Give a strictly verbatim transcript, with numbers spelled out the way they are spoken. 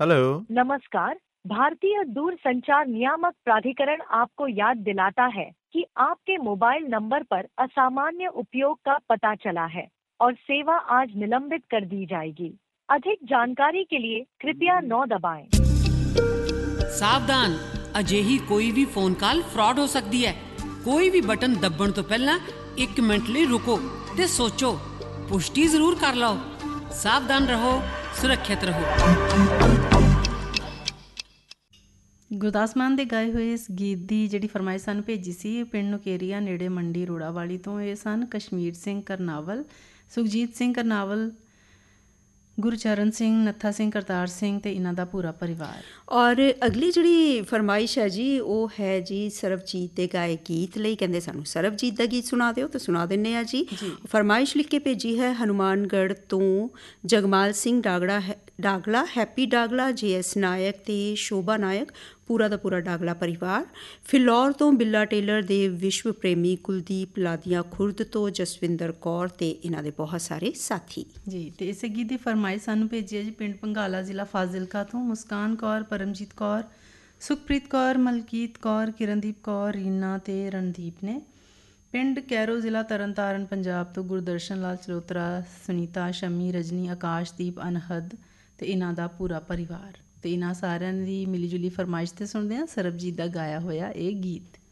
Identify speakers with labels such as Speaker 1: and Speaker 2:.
Speaker 1: Hello.
Speaker 2: नमस्कार। भारतीय दूरसंचार नियामक प्राधिकरण आपको याद दिलाता है कि आपके मोबाइल नंबर पर असामान्य उपयोग का पता चला है और सेवा आज निलंबित कर दी जाएगी। अधिक जानकारी के लिए कृपया नौ दबाएं।
Speaker 3: सावधान, अजिही कोई भी फोन कॉल फ्रॉड हो सकती है। कोई भी बटन दबण तो पहला एक मिनट लिए रुको ते सोचो, पुष्टि जरूर कर लो। सावधान रहो, सुरक्षित रहो।
Speaker 4: ਗੁਰਦਾਸ ਮਾਨ ਦੇ ਗਾਏ ਹੋਏ ਇਸ ਗੀਤ ਦੀ ਜਿਹੜੀ ਫਰਮਾਇਸ਼ ਸਾਨੂੰ ਭੇਜੀ ਸੀ ਪਿੰਡ ਨੁਕੇਰੀਆ ਨੇੜੇ ਮੰਡੀ ਰੋੜਾਵਾਲੀ ਤੋਂ, ਇਹ ਸਨ ਕਸ਼ਮੀਰ ਸਿੰਘ ਕਰਨਾਵਲ, ਸੁਖਜੀਤ ਸਿੰਘ ਕਰਨਾਵਲ, ਗੁਰਚਰਨ ਸਿੰਘ, ਨੱਥਾ ਸਿੰਘ, ਕਰਤਾਰ ਸਿੰਘ ਤੇ ਇਹਨਾਂ ਦਾ ਪੂਰਾ ਪਰਿਵਾਰ।
Speaker 5: ਔਰ ਅਗਲੀ ਜਿਹੜੀ ਫਰਮਾਇਸ਼ ਹੈ ਜੀ ਉਹ ਹੈ ਜੀ ਸਰਬਜੀਤ ਦੇ ਗਾਏ ਗੀਤ ਲਈ। ਕਹਿੰਦੇ ਸਾਨੂੰ ਸਰਬਜੀਤ ਦਾ ਗੀਤ ਸੁਣਾ ਦਿਓ, ਤਾਂ ਸੁਣਾ ਦਿੰਦੇ ਹਾਂ ਜੀ। ਫਰਮਾਇਸ਼ ਲਿਖ ਕੇ ਭੇਜੀ ਹੈ ਹਨੂੰਮਾਨਗੜ੍ਹ ਤੋਂ ਜਗਮਾਲ ਸਿੰਘ ਡਾਗੜਾ ਹੈ ਡਾਗਲਾ ਹੈਪੀ ਡਾਗਲਾ, ਜੇ ਐਸ ਨਾਇਕ ਤੇ ਸ਼ੋਭਾ ਨਾਇਕ, ਪੂਰਾ ਦਾ ਪੂਰਾ ਡਾਗਲਾ ਪਰਿਵਾਰ। ਫਿਲੌਰ ਤੋਂ ਬਿੱਲਾ ਟੇਲਰ ਦੇ ਵਿਸ਼ਵ ਪ੍ਰੇਮੀ ਕੁਲਦੀਪ ਲਾਦੀਆਂ ਖੁਰਦ ਤੋਂ ਜਸਵਿੰਦਰ ਕੌਰ ਤੇ ਇਹਨਾਂ ਦੇ ਬਹੁਤ ਸਾਰੇ ਸਾਥੀ
Speaker 4: ਜੀ। ਤੇ ਇਸੇ ਗੀਤ ਦੀ ਫਰਮਾਇਸ਼ ਸਾਨੂੰ ਭੇਜੀ ਹੈ ਜੀ ਪਿੰਡ ਭੰਗਾਲਾ, ਜ਼ਿਲ੍ਹਾ ਫਾਜ਼ਿਲਕਾ ਤੋਂ ਮੁਸਕਾਨ ਕੌਰ, ਪਰਮਜੀਤ ਕੌਰ, ਸੁਖਪ੍ਰੀਤ ਕੌਰ, ਮਲਕੀਤ ਕੌਰ, ਕਿਰਨਦੀਪ ਕੌਰ, ਰੀਨਾ ਤੇ ਰਣਦੀਪ ਨੇ। ਪਿੰਡ ਕੈਰੋ, ਜ਼ਿਲ੍ਹਾ ਤਰਨਤਾਰਨ, ਪੰਜਾਬ ਤੋਂ ਗੁਰਦਰਸ਼ਨ ਲਾਲ ਚਲੋਤਰਾ, ਸੁਨੀਤਾ, ਸ਼ਮੀ, ਰਜਨੀ, ਆਕਾਸ਼ਦੀਪ, ਅਨਹਦ ਤੇ ਇਹਨਾਂ ਦਾ ਪੂਰਾ ਪਰਿਵਾਰ। ਤੇ ਇਹਨਾਂ ਸਾਰਿਆਂ ਦੀ ਮਿਲੀ ਜੁਲੀ ਫਰਮਾਇਸ਼ ਤੇ ਸੁਣਦੇ ਹਾਂ ਸਰਬਜੀਤ ਦਾ ਗਾਇਆ ਹੋਇਆ ਇਹ ਗੀਤ।